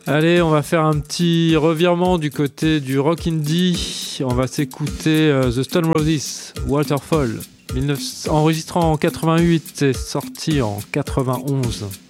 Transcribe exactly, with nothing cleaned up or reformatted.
Allez, on va faire un petit revirement du côté du rock indie. On va s'écouter uh, The Stone Roses, Waterfall, dix-neuf... enregistré en quatre-vingt-huit et sorti en quatre-vingt-onze.